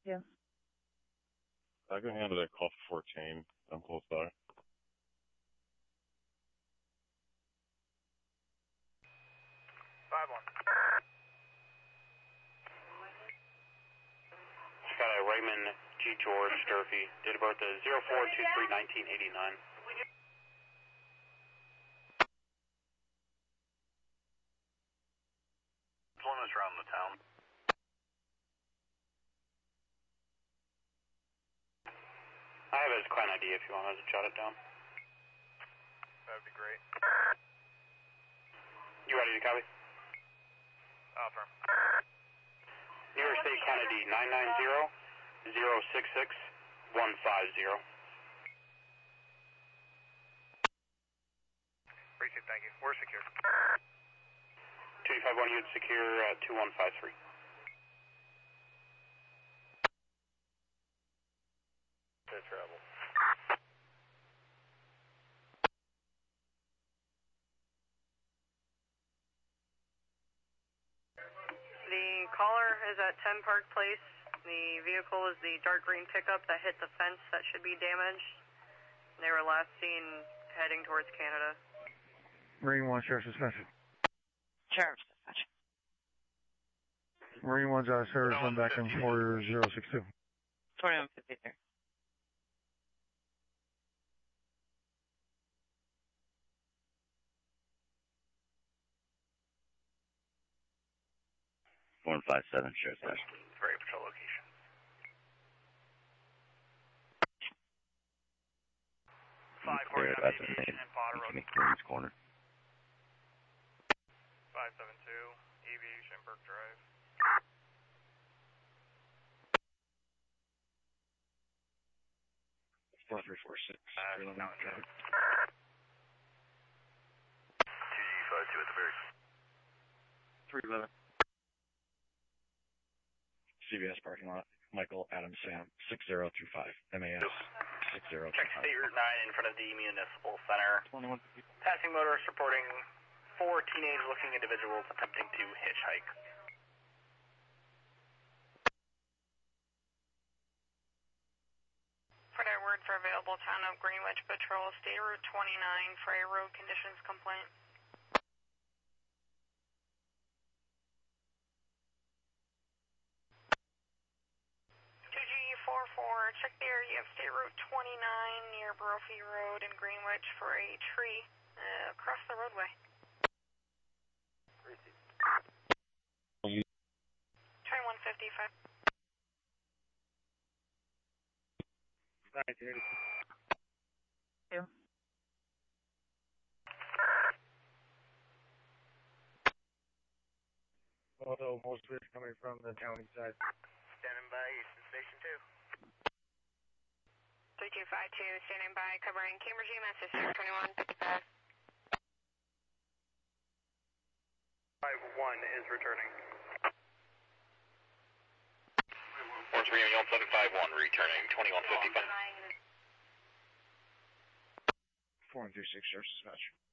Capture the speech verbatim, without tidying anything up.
Yeah. I can handle that call for fourteen. I'm close by. five one. Got a Raymond G. George Durfee. Date of birth is zero four two three nineteen eighty-nine. Deployments around the town. I have his client I D if you want us to jot it down. That would be great. You ready to copy? Affirm. New York State Kennedy nine nine zero zero six six one five zero. Appreciate it, thank you. We're secure. two five one, unit secure uh, two one five three. Good travel. The caller is at ten Park Place. The vehicle is the dark green pickup that hit the fence that should be damaged. They were last seen heading towards Canada. Marine one, Sheriff's Dispatch. Sheriff's Dispatch. Marine one's out of service, run back in for zero six two. twenty-one fifty-three. one five seven, Sheriff's Dispatch. Very patrol location. five forty-nine Aviation and Potter Road. Queens Corner. five seven two, Aviation, Burke Drive. four three four six. Uh, two now two G five two at the very. three eleven. C V S parking lot. Michael Adam Sam six zero two five. M A S six zero two Check five. State Route nine in front of the Municipal Center. twenty-one. Passing motorist reporting four teenage-looking individuals attempting to hitchhike. For their word for available town of Greenwich Patrol, State Route twenty-nine for a road conditions complaint. two G four four, check the area of State Route twenty-nine near Brophy Road in Greenwich for a tree uh, across the roadway. twenty-one fifty-five. Two. Although most of it's coming from the county side. Standing by Easton Station two. three two five two, standing by, covering Cambridge E M S, twenty-one fifty-five. five one is returning. Orange Green one seven five one returning twenty-one fifty-five. four one three six, Sheriff's Dispatch.